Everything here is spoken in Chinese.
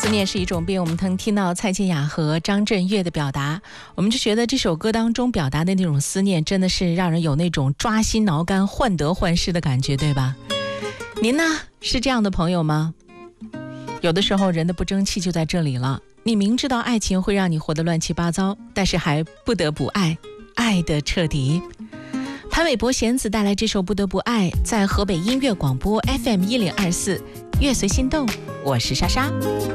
思念是一种病，我们曾听到蔡健雅和张震岳的表达，我们就觉得这首歌当中表达的那种思念真的是让人有那种抓心挠肝、患得患失的感觉，对吧？您呢，是这样的朋友吗？有的时候人的不争气就在这里了，你明知道爱情会让你活得乱七八糟，但是还不得不爱，爱得彻底。潘玮柏弦子带来这首《不得不爱》，在河北音乐广播 FM 1024，乐随心动，我是莎莎。